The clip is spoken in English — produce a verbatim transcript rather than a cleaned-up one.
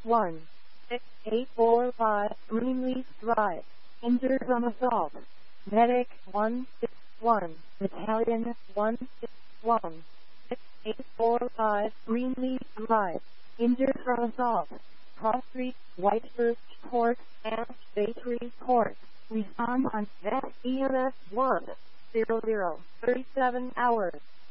one. six eight four five Greenleaf Drive. Injured from assault. Medic one six one. Battalion one six one. six eight four five Greenleaf Drive. Injured from assault. Cross Street, Whitehurst Court, and Bakery Court. Respond on that E M S one. zero zero. thirty-seven hours.